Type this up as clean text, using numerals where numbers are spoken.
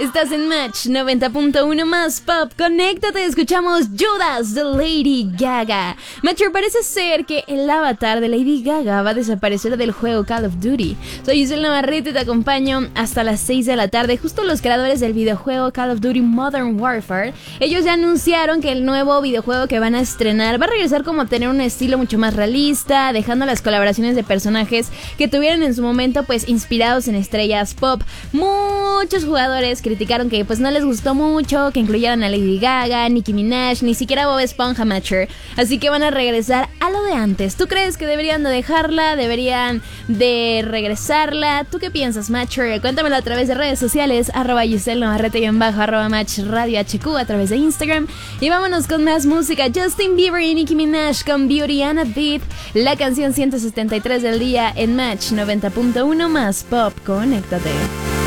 Estás en Match 90.1 más Pop. Conéctate, escuchamos Judas de Lady Gaga. Matcher, parece ser que el avatar de Lady Gaga va a desaparecer del juego Call of Duty. Soy Giselle Navarrete y te acompaño hasta las 6 de la tarde. Justo los creadores del videojuego Call of Duty Modern Warfare, ellos ya anunciaron que el nuevo videojuego que van a estrenar va a regresar como a tener un estilo mucho más realista, dejando las colaboraciones de personajes que tuvieron en su momento pues inspirados en estrellas pop. Muchos jugadores criticaron que pues no les gustó mucho que incluyeran a Lady Gaga, Nicki Minaj, ni siquiera Bob Esponja, Matcher. Así que van a regresar a lo de antes. ¿Tú crees que deberían de dejarla? ¿Deberían de regresarla? ¿Tú qué piensas, Matcher? Cuéntamelo a través de redes sociales, @Giselle Navarrete y @Match Radio HQ a través de Instagram. Y vámonos con más música. Justin Bieber y Nicki Minaj con Beauty and a Beat, la canción 173 del día en Match 90.1 más Pop. Conéctate.